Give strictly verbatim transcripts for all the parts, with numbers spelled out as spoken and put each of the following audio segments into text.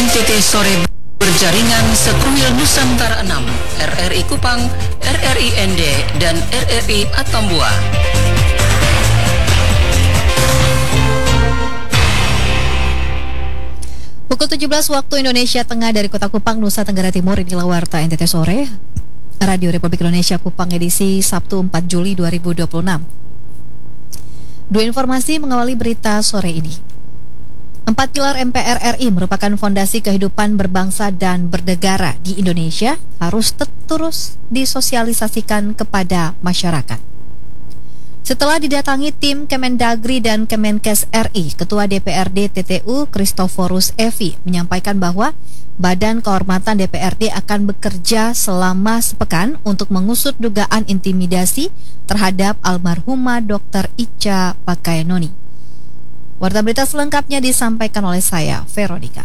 N T T sore berjaringan Sekrumil Nusantara enam, R R I Kupang, R R I N D, dan R R I Atambua. Pukul tujuh belas waktu Indonesia Tengah dari Kota Kupang, Nusa Tenggara Timur. Inilah Warta N T T Sore, Radio Republik Indonesia Kupang, edisi Sabtu empat Juli dua ribu dua puluh enam. Dua informasi mengawali berita sore ini. Empat pilar M P R R I merupakan fondasi kehidupan berbangsa dan bernegara di Indonesia, harus terus disosialisasikan kepada masyarakat. Setelah didatangi tim Kemendagri dan Kemenkes R I, Ketua D P R D T T U Christoforus Evi menyampaikan bahwa Badan Kehormatan D P R D akan bekerja selama sepekan untuk mengusut dugaan intimidasi terhadap almarhumah Dokter Ica Pakayanoni. Warta berita selengkapnya disampaikan oleh saya, Veronica.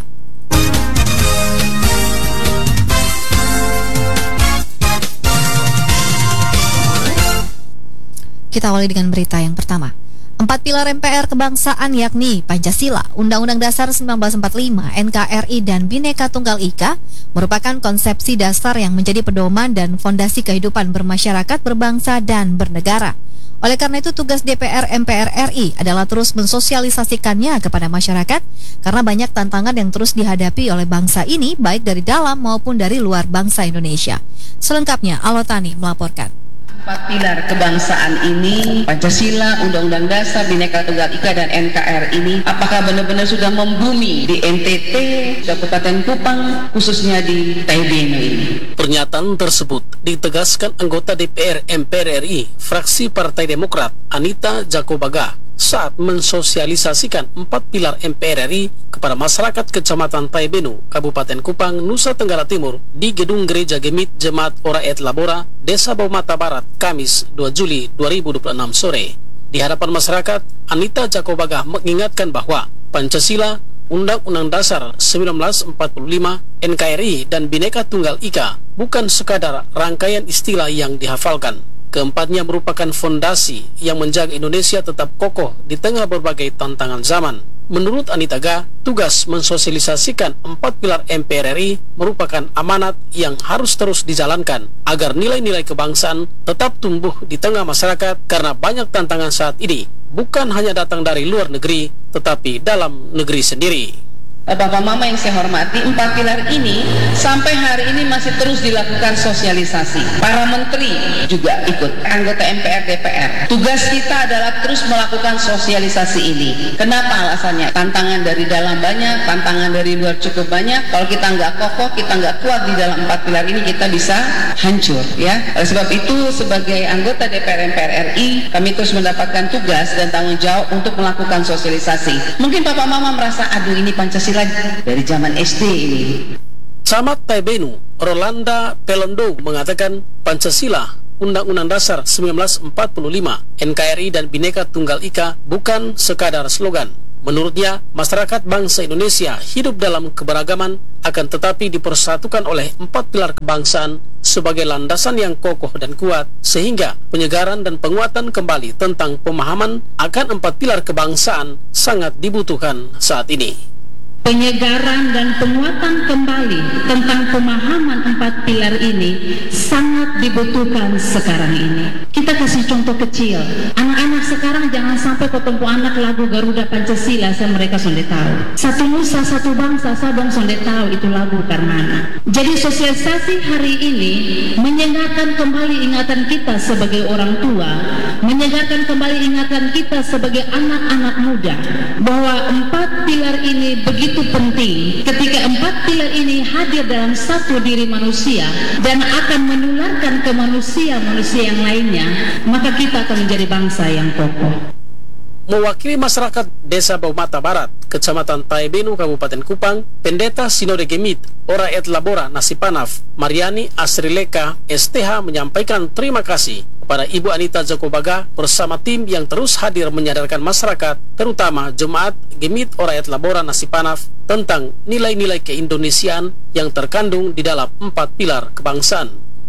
Kita awali dengan berita yang pertama. Empat pilar M P R kebangsaan yakni Pancasila, Undang-Undang Dasar seribu sembilan ratus empat puluh lima, N K R I, dan Bhinneka Tunggal Ika merupakan konsepsi dasar yang menjadi pedoman dan fondasi kehidupan bermasyarakat, berbangsa, dan bernegara. Oleh karena itu, tugas D P R M P R R I adalah terus mensosialisasikannya kepada masyarakat karena banyak tantangan yang terus dihadapi oleh bangsa ini, baik dari dalam maupun dari luar bangsa Indonesia. Selengkapnya, Alotani melaporkan. Empat pilar kebangsaan ini, Pancasila, Undang-Undang Dasar, Bhinneka Tunggal Ika, dan N K R I ini, apakah benar-benar sudah membumi di N T T, Kabupaten Kupang, khususnya di Taibeno ini? Pernyataan tersebut ditegaskan anggota D P R M P R R I, fraksi Partai Demokrat, Anita Jakobaga, saat mensosialisasikan empat pilar M P R R I kepada masyarakat Kecamatan Taibeno, Kabupaten Kupang, Nusa Tenggara Timur di Gedung Gereja Gemit Jemaat Oraet Labora, Desa Baumata Barat, Kamis dua Juli dua ribu dua puluh enam sore. Di hadapan masyarakat, Anita Jakobaga mengingatkan bahwa Pancasila, Undang-Undang Dasar seribu sembilan ratus empat puluh lima, N K R I, dan Bhinneka Tunggal Ika bukan sekadar rangkaian istilah yang dihafalkan. Keempatnya merupakan fondasi yang menjaga Indonesia tetap kokoh di tengah berbagai tantangan zaman. Menurut Anita Ga, tugas mensosialisasikan empat pilar M P R R I merupakan amanat yang harus terus dijalankan agar nilai-nilai kebangsaan tetap tumbuh di tengah masyarakat karena banyak tantangan saat ini bukan hanya datang dari luar negeri tetapi dalam negeri sendiri. Bapak Mama yang saya hormati, empat pilar ini sampai hari ini masih terus dilakukan sosialisasi. Para menteri juga ikut, anggota M P R D P R. Tugas kita adalah terus melakukan sosialisasi ini. Kenapa alasannya? Tantangan dari dalam banyak, tantangan dari luar cukup banyak. Kalau kita nggak kokoh, kita nggak kuat di dalam empat pilar ini, kita bisa hancur, ya. Oleh sebab itu, sebagai anggota D P R M P R R I, kami terus mendapatkan tugas dan tanggung jawab untuk melakukan sosialisasi. Mungkin Bapak Mama merasa, aduh ini Pancasila dari zaman S D ini. Camat Taibeno, Rolanda Pelondo, mengatakan Pancasila, Undang-Undang Dasar seribu sembilan ratus empat puluh lima, N K R I, dan Bhinneka Tunggal Ika bukan sekadar slogan. Menurutnya, masyarakat bangsa Indonesia hidup dalam keberagaman akan tetapi dipersatukan oleh empat pilar kebangsaan sebagai landasan yang kokoh dan kuat, sehingga penyegaran dan penguatan kembali tentang pemahaman akan empat pilar kebangsaan sangat dibutuhkan saat ini. Penyegaran dan penguatan kembali tentang pemahaman empat pilar ini sangat dibutuhkan sekarang ini. Kita kasih contoh kecil. Anak-anak sekarang jangan sampai ketemu anak lagu Garuda Pancasila, saya mereka sonde tahu. Satu nusa, satu bangsa, sabang sonde tahu itu lagu karena. Jadi sosialisasi hari ini menyegarkan kembali ingatan kita sebagai orang tua, menyegarkan kembali ingatan kita sebagai anak-anak muda, bahwa empat pilar ini begitu itu penting. Ketika empat pilar ini hadir dalam satu diri manusia dan akan menularkan ke manusia-manusia yang lainnya, maka kita akan menjadi bangsa yang kokoh. Mewakili masyarakat Desa Baumata Barat, Kecamatan Taibeno, Kabupaten Kupang, Pendeta Sinode Gemit Oraet Labora Nasipanaf, Mariani Asrileka S T H menyampaikan terima kasih kepada Ibu Anita Jakobaga bersama tim yang terus hadir menyadarkan masyarakat, terutama Jemaat Gemit Oraet Labora Nasipanaf, tentang nilai-nilai keindonesiaan yang terkandung di dalam empat pilar kebangsaan.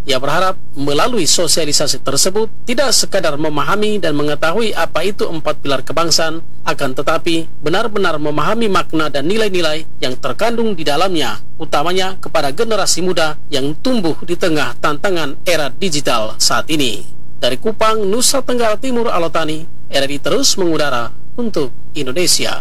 Ia berharap melalui sosialisasi tersebut tidak sekadar memahami dan mengetahui apa itu empat pilar kebangsaan, akan tetapi benar-benar memahami makna dan nilai-nilai yang terkandung di dalamnya, utamanya kepada generasi muda yang tumbuh di tengah tantangan era digital saat ini. Dari Kupang, Nusa Tenggara Timur, Alotani, R R I terus mengudara untuk Indonesia.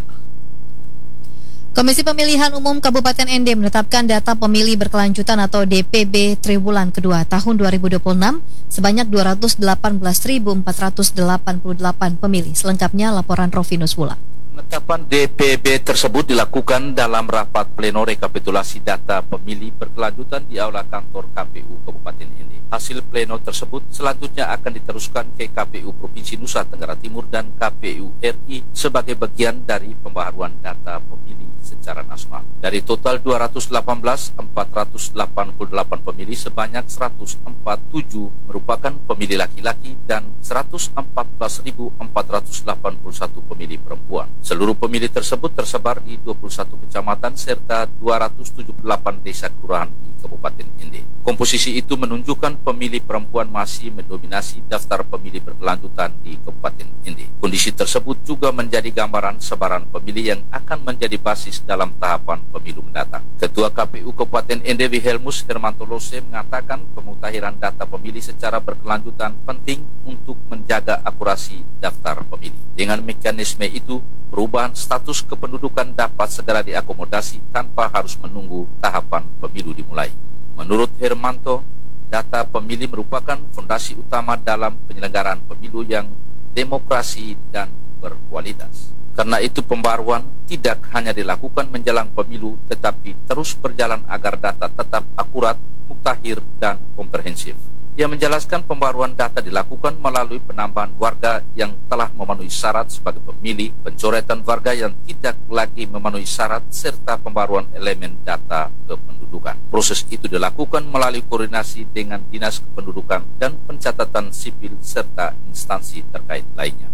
Komisi Pemilihan Umum Kabupaten N D menetapkan data pemilih berkelanjutan atau D P B triwulan kedua tahun dua ribu dua puluh enam sebanyak dua ratus delapan belas ribu empat ratus delapan puluh delapan pemilih. Selengkapnya laporan Rovinus Wula. Penetapan D P B tersebut dilakukan dalam rapat pleno rekapitulasi data pemilih berkelanjutan di Aula Kantor K P U Kabupaten N D. Hasil pleno tersebut selanjutnya akan diteruskan ke K P U Provinsi Nusa Tenggara Timur dan K P U R I sebagai bagian dari pembaharuan data pemilih secara nasional. Dari total dua ratus delapan belas ribu empat ratus delapan puluh delapan pemilih, sebanyak seratus empat puluh tujuh merupakan pemilih laki-laki dan seratus empat belas ribu empat ratus delapan puluh satu pemilih perempuan. Seluruh pemilih tersebut tersebar di dua puluh satu kecamatan serta dua ratus tujuh puluh delapan desa kelurahan di Kabupaten N D. Komposisi itu menunjukkan pemilih perempuan masih mendominasi daftar pemilih berkelanjutan di Kabupaten N D. Kondisi tersebut juga menjadi gambaran sebaran pemilih yang akan menjadi basis dalam tahapan pemilu mendatang. Ketua K P U Kabupaten N D Wilhelmus Hermanto Lose mengatakan pemutahiran data pemilih secara berkelanjutan penting untuk menjaga akurasi daftar pemilih. Dengan mekanisme itu, perubahan status kependudukan dapat segera diakomodasi tanpa harus menunggu tahapan pemilu dimulai. Menurut Hermanto, data pemilih merupakan fondasi utama dalam penyelenggaraan pemilu yang demokrasi dan berkualitas. Karena itu pembaruan tidak hanya dilakukan menjelang pemilu, tetapi terus berjalan agar data tetap akurat, mutakhir, dan komprehensif. Ia menjelaskan pembaruan data dilakukan melalui penambahan warga yang telah memenuhi syarat sebagai pemilih, pencoretan warga yang tidak lagi memenuhi syarat, serta pembaruan elemen data kependudukan. Proses itu dilakukan melalui koordinasi dengan Dinas Kependudukan dan Pencatatan Sipil serta instansi terkait lainnya.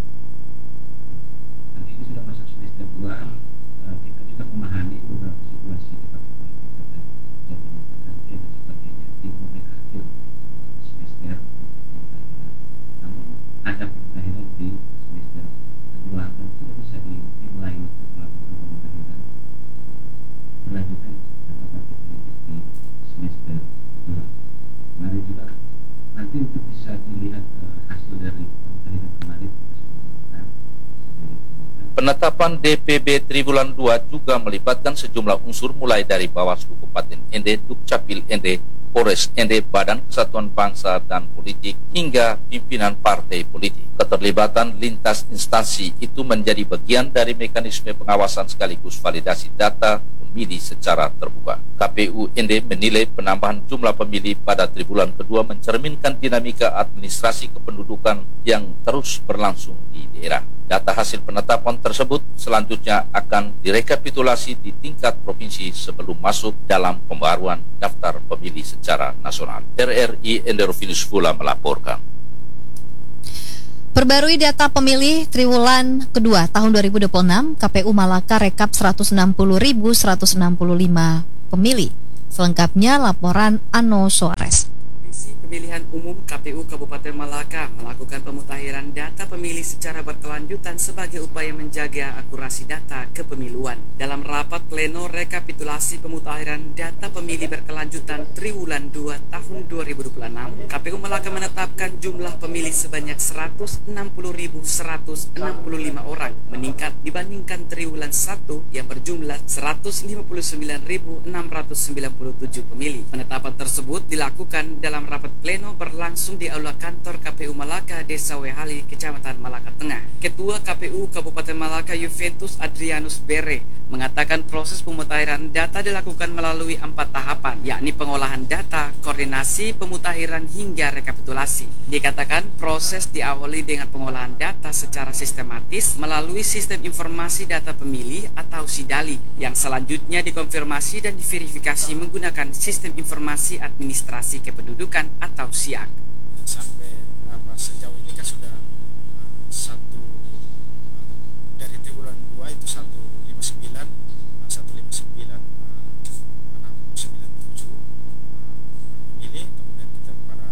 Nanti ini sudah masuk semester dua, kita juga memahami beberapa situasi seperti politik dan jadinya pergantian dan sebagainya di mulai akhir semester. Namun ada pemutahiran di semester kedua dan tidak bisa dimulai untuk melakukan pemutahiran berlanjutan data partai politik di semester kedua. Mari juga nanti untuk bisa dilihat uh, hasil dari pemutahiran kemarin kita sudah melakukan. Penetapan D P B triwulan dua juga melibatkan sejumlah unsur mulai dari Bawaslu Kabupaten N D, Dukcapil N D, Polres N D, Badan Kesatuan Bangsa dan Politik, hingga pimpinan partai politik. Keterlibatan lintas instansi itu menjadi bagian dari mekanisme pengawasan sekaligus validasi data pemilih secara terbuka. K P U N D menilai penambahan jumlah pemilih pada triwulan kedua mencerminkan dinamika administrasi kependudukan yang terus berlangsung di daerah. Data hasil penetapan tersebut selanjutnya akan direkapitulasi di tingkat provinsi sebelum masuk dalam pembaruan daftar pemilih secara nasional. R R I Enderovinus Fula melaporkan. Perbarui data pemilih triwulan kedua tahun dua ribu dua puluh enam, K P U Malaka rekap seratus enam puluh ribu seratus enam puluh lima pemilih. Selengkapnya laporan Ano Suarez. Komisi Pemilihan Umum K P U Kabupaten Malaka melakukan pemutahiran data pemilih secara berkelanjutan sebagai upaya menjaga akurasi data kepemiluan. Dalam rapat pleno rekapitulasi pemutahiran data pemilih berkelanjutan triwulan dua tahun dua ribu dua puluh enam, K P U Malaka menetapkan jumlah pemilih sebanyak seratus enam puluh ribu seratus enam puluh lima orang, meningkat dibandingkan triwulan satu yang berjumlah seratus lima puluh sembilan ribu enam ratus sembilan puluh tujuh pemilih. Penetapan tersebut dilakukan dalam rapat pleno berlangsung di Aula Kantor K P U Malaka, Desa Wehali, Kecamatan Malaka Tengah. Ketua K P U Kabupaten Malaka Juventus Adrianus Bere mengatakan proses pemutahiran data dilakukan melalui empat tahapan, yakni pengolahan data, koordinasi, pemutahiran, hingga rekapitulasi. Dikatakan proses diawali dengan pengolahan data secara sistematis melalui sistem informasi data pemilih atau SIDALI, yang selanjutnya dikonfirmasi dan diverifikasi menggunakan sistem informasi administrasi kependudukan atau S I A K. Sampai apa sejauh ini kan sudah uh, satu uh, dari triwulan dua itu satu lima sembilan, satu lima sembilan, enam sembilan tujuh pemilih. Kemudian kita para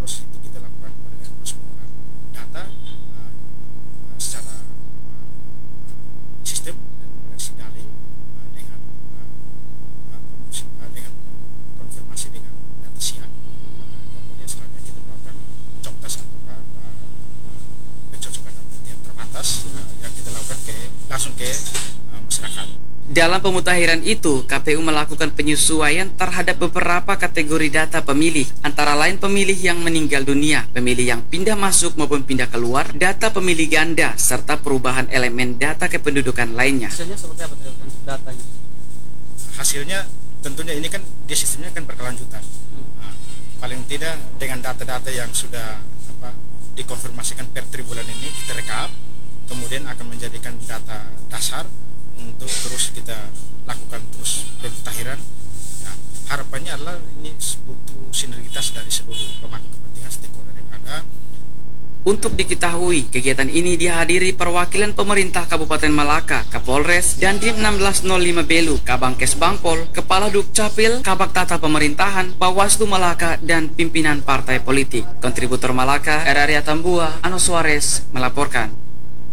terus itu kita lakukan dengan proses penggunaan data uh, uh, secara apa, uh, sistem dan mulai signaling uh, dengan uh, uh, dengan konfirmasi dengan data siap. Uh, kemudian selanjutnya kita melakukan job test atau uh, pencocokan data yang terbatas uh, yang kita lakukan ke langsung ke uh, masyarakat. Dalam pemutahiran itu, K P U melakukan penyesuaian terhadap beberapa kategori data pemilih, antara lain pemilih yang meninggal dunia, pemilih yang pindah masuk maupun pindah keluar, data pemilih ganda, serta perubahan elemen data kependudukan lainnya. Hasilnya seperti apa datanya? Hasilnya tentunya ini kan di sistemnya kan berkelanjutan. Nah, paling tidak dengan data-data yang sudah apa, dikonfirmasikan per tribulan ini kita rekap, kemudian akan menjadikan data dasar untuk terus kita lakukan terus pemutahiran. Nah, harapannya adalah ini butuh sinergitas dari seluruh pemangku kepentingan stakeholder yang ada. Untuk diketahui, kegiatan ini dihadiri perwakilan pemerintah Kabupaten Malaka, Kapolres, Dandim enam belas nol lima Belu, Kabangkes Bangpol, Kepala Dukcapil, Kabak Tata Pemerintahan, Bawaslu Malaka, dan pimpinan partai politik. Kontributor Malaka, R R I Atambua, Ano Suarez, melaporkan.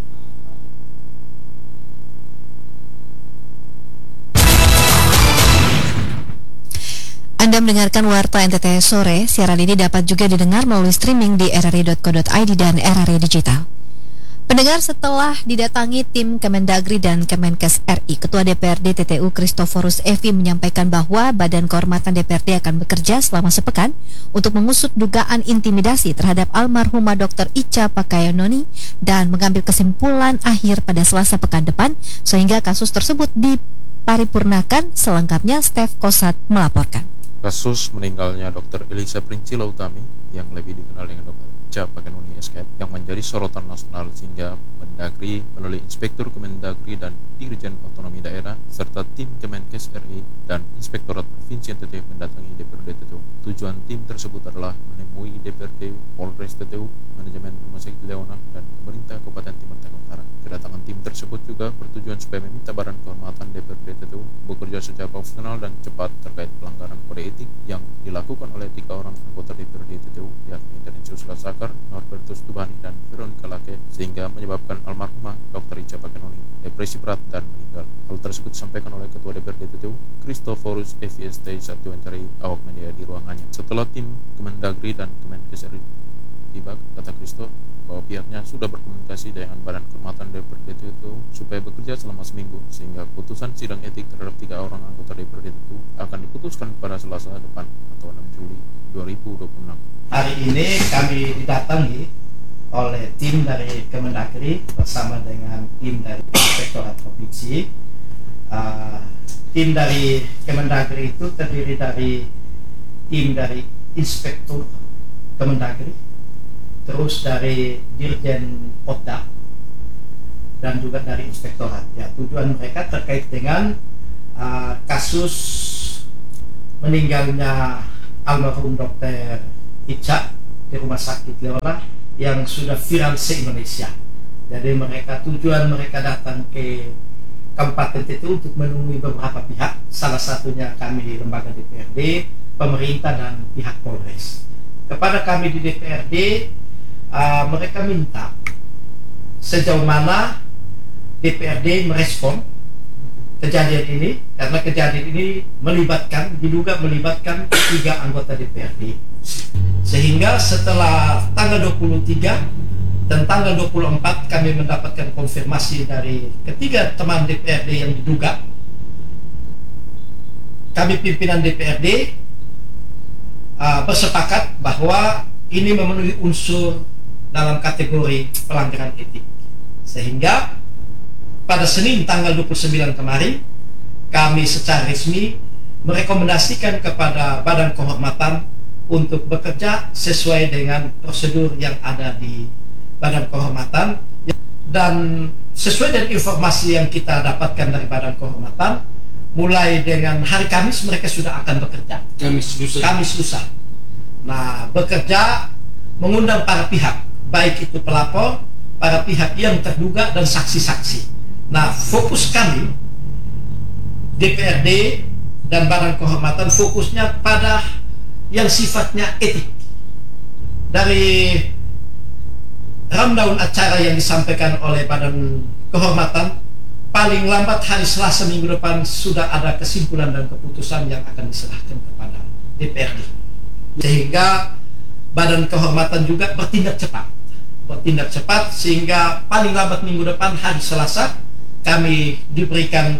Anda mendengarkan Warta N T T Sore. Siaran ini dapat juga didengar melalui streaming di r r i dot co dot i d dan R R I Digital. Pendengar, setelah didatangi tim Kemendagri dan Kemenkes R I, Ketua D P R D T T U Christoforus Evi menyampaikan bahwa Badan Kehormatan D P R D akan bekerja selama sepekan untuk mengusut dugaan intimidasi terhadap almarhumah Doktor Ica Pakayononi dan mengambil kesimpulan akhir pada Selasa pekan depan, sehingga kasus tersebut diparipurnakan. Selengkapnya Stef Kosat melaporkan. Kasus meninggalnya Dokter Elisa Princila Utami yang lebih dikenal dengan Dokter Ica Pakayononi S K yang menjadi sorotan nasional, sehingga Mendagri melalui Inspektur Kemendagri dan Dirjen Otonomi Daerah serta tim Kemenkes R I dan Inspektorat Provinsi N T T mendatangi D P R D T T U. Tujuan tim tersebut adalah menemui D P R D, Polres T T U, manajemen Rumah Sakit Leona, dan pemerintah Kabupaten Timur Tengah Utara. Kedatangan tim tersebut juga bertujuan supaya meminta Badan Kehormatan D P R D T T U bekerja secara profesional dan cepat terkait pelanggaran kode etik yang dilakukan oleh tiga orang anggota D P R D T T U, yakni Terensius Lasakar, Norbertus Tubani, dan Veronica Lake, sehingga menyebabkan almarhumah Dokter Ica Pakayononi depresi berat dan meninggal. Hal tersebut disampaikan oleh Ketua D P R D T T U Christoforus Evi S T saat diwawancarai awak media di ruangannya. Setelah tim Kemendagri dan Kemenkes R I tiba, kata Christo bahwa pihaknya sudah berkomunikasi dengan Badan Kehormatan D P R D T T U supaya bekerja selama seminggu, sehingga putusan sidang etik terhadap tiga orang anggota D P R D T T U akan diputuskan pada Selasa depan atau enam Juli dua ribu dua puluh enam. Hari ini kami didatangi oleh tim dari Kemendagri bersama dengan tim dari Inspektorat Provinsi. Uh, tim dari Kemendagri itu terdiri dari tim dari Inspektur Kemendagri, terus dari Dirjen Otda, dan juga dari Inspektorat. Ya, tujuan mereka terkait dengan uh, kasus meninggalnya almarhum Dokter Ica di Rumah Sakit Leona yang sudah viral se-Indonesia. Jadi mereka tujuan mereka datang ke Kabupaten T T U untuk menemui beberapa pihak, salah satunya kami lembaga D P R D, pemerintah, dan pihak Polres. Kepada kami di D P R D, uh, mereka minta sejauh mana D P R D merespon kejadian ini, karena kejadian ini melibatkan, diduga melibatkan tiga anggota D P R D. Sehingga setelah tanggal dua puluh tiga dan tanggal dua puluh empat kami mendapatkan konfirmasi dari ketiga teman D P R D yang diduga. Kami pimpinan D P R D uh, bersepakat bahwa ini memenuhi unsur dalam kategori pelanggaran etik. Sehingga pada Senin tanggal dua puluh sembilan kemarin kami secara resmi merekomendasikan kepada Badan Kehormatan untuk bekerja sesuai dengan prosedur yang ada di Badan Kehormatan, dan sesuai dengan informasi yang kita dapatkan dari Badan Kehormatan, mulai dengan hari Kamis mereka sudah akan bekerja. Kamis lusa. Kamis lusa. Nah, bekerja mengundang para pihak, baik itu pelapor, para pihak yang terduga, dan saksi-saksi. Nah, fokus kami D P R D dan Badan Kehormatan fokusnya pada yang sifatnya etik. dari rundown acara yang disampaikan oleh Badan Kehormatan, paling lambat hari Selasa minggu depan sudah ada kesimpulan dan keputusan yang akan diserahkan kepada D P R D. Sehingga Badan Kehormatan juga bertindak cepat. Bertindak cepat sehingga paling lambat minggu depan hari Selasa kami diberikan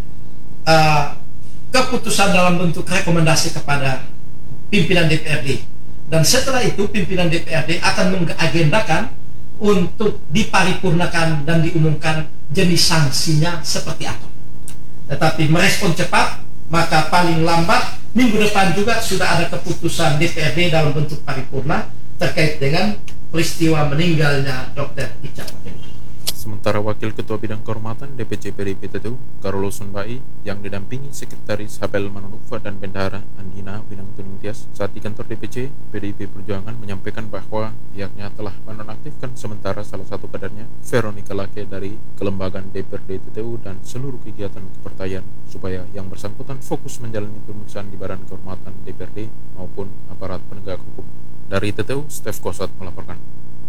uh, keputusan dalam bentuk rekomendasi kepada pimpinan D P R D. Dan setelah itu pimpinan D P R D akan mengagendakan untuk diparipurnakan dan diumumkan jenis sanksinya seperti apa. Tetapi merespon cepat, maka paling lambat minggu depan juga sudah ada keputusan D P R D dalam bentuk paripurna terkait dengan peristiwa meninggalnya Dokter Ica Pakaianoni. Sementara Wakil Ketua Bidang Kehormatan D P C P D I P T T U, Karolo Sunbai, yang didampingi Sekretaris Habel Mananufa dan Bendahara Andina Winang Tuning Tias saat di kantor D P C P D I P Perjuangan menyampaikan bahwa pihaknya telah menonaktifkan sementara salah satu kadernya, Veronica Lake, dari kelembagaan D P R D T T U dan seluruh kegiatan kepartaian supaya yang bersangkutan fokus menjalani pemeriksaan di Badan Kehormatan D P R D maupun aparat penegak hukum. Dari T T U, Stef Kosat melaporkan.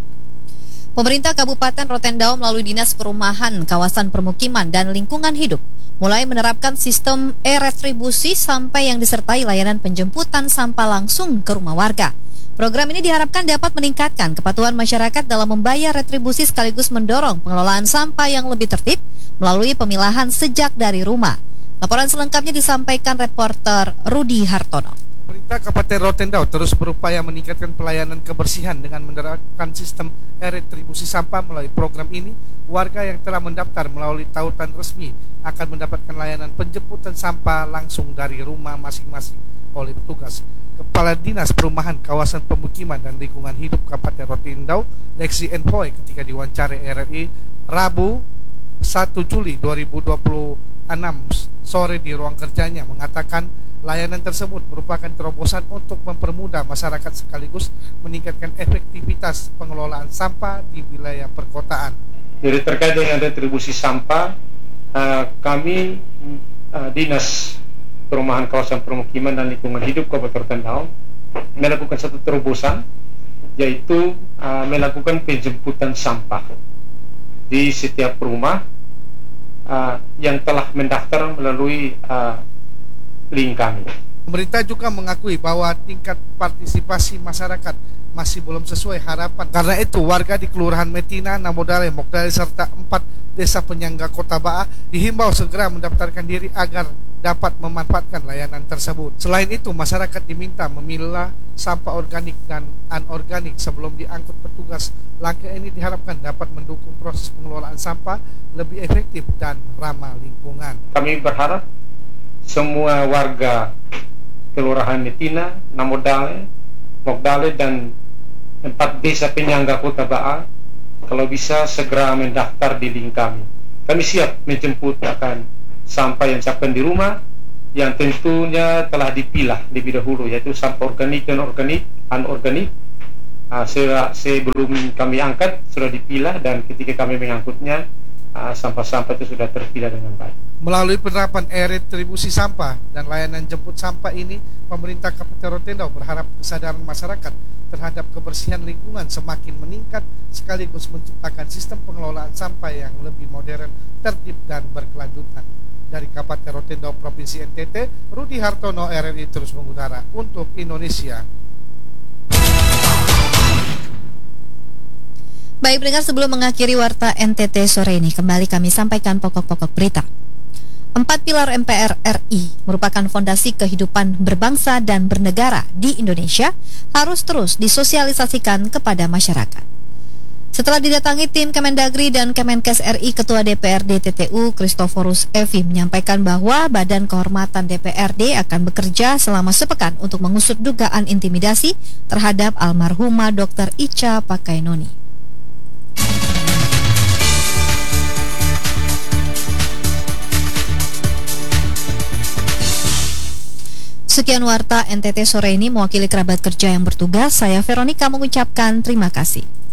Pemerintah Kabupaten Rotendao melalui Dinas Perumahan, Kawasan Permukiman, dan Lingkungan Hidup mulai menerapkan sistem e-retribusi sampah yang disertai layanan penjemputan sampah langsung ke rumah warga. Program ini diharapkan dapat meningkatkan kepatuhan masyarakat dalam membayar retribusi sekaligus mendorong pengelolaan sampah yang lebih tertib melalui pemilahan sejak dari rumah. Laporan selengkapnya disampaikan reporter Rudi Hartono. Pemerintah Kabupaten Rotendao terus berupaya meningkatkan pelayanan kebersihan dengan menerapkan sistem e-retribusi sampah. Melalui program ini, warga yang telah mendaftar melalui tautan resmi akan mendapatkan layanan penjemputan sampah langsung dari rumah masing-masing oleh petugas. Kepala Dinas Perumahan, Kawasan Pemukiman, dan Lingkungan Hidup Kabupaten Rotendao, Lexi Enpoy, ketika diwawancara R R I Rabu satu Juli dua ribu dua puluh enam sore di ruang kerjanya, mengatakan layanan tersebut merupakan terobosan untuk mempermudah masyarakat sekaligus meningkatkan efektivitas pengelolaan sampah di wilayah perkotaan. Jadi terkait dengan retribusi sampah, uh, kami uh, Dinas Perumahan, Kawasan Permukiman, dan Lingkungan Hidup Kabupaten Rotendao melakukan satu terobosan, yaitu uh, melakukan penjemputan sampah di setiap rumah uh, yang telah mendaftar melalui uh, link kami. Pemerintah juga mengakui bahwa tingkat partisipasi masyarakat masih belum sesuai harapan. Karena itu, warga di Kelurahan Metina, Namodale, Mokdale, serta empat desa penyangga Kota Ba'a dihimbau segera mendaftarkan diri agar dapat memanfaatkan layanan tersebut. Selain itu, masyarakat diminta memilah sampah organik dan anorganik sebelum diangkut petugas. Langkah ini diharapkan dapat mendukung proses pengelolaan sampah lebih efektif dan ramah lingkungan. Kami berharap semua warga Kelurahan Metina, Namodale, Mokdale, dan empat desa penyangga Kota Ba'a kalau bisa segera mendaftar di link kami. Kami siap menjemput akan sampah yang siapkan di rumah yang tentunya telah dipilah lebih dahulu, yaitu sampah organik dan organik, anorganik. Uh, sebelum kami angkat sudah dipilah, dan ketika kami mengangkutnya uh, sampah-sampah itu sudah terpilah dengan baik. Melalui penerapan e-retribusi sampah dan layanan jemput sampah ini, pemerintah Kabupaten Rotendao berharap kesadaran masyarakat terhadap kebersihan lingkungan semakin meningkat sekaligus menciptakan sistem pengelolaan sampah yang lebih modern, tertib, dan berkelanjutan. Dari Kabupaten Rotendao, Provinsi N T T, Rudi Hartono, R R I terus mengudara untuk Indonesia. Baik pendengar, sebelum mengakhiri Warta N T T sore ini, kembali kami sampaikan pokok-pokok berita. Empat pilar M P R R I merupakan fondasi kehidupan berbangsa dan bernegara di Indonesia, harus terus disosialisasikan kepada masyarakat. Setelah didatangi tim Kemendagri dan Kemenkes R I, Ketua D P R D T T U Christoforus Evi menyampaikan bahwa Badan Kehormatan D P R D akan bekerja selama sepekan untuk mengusut dugaan intimidasi terhadap almarhumah Dokter Ica Pakaianoni. Sekian Warta N T T sore ini, mewakili kerabat kerja yang bertugas, saya Veronica mengucapkan terima kasih.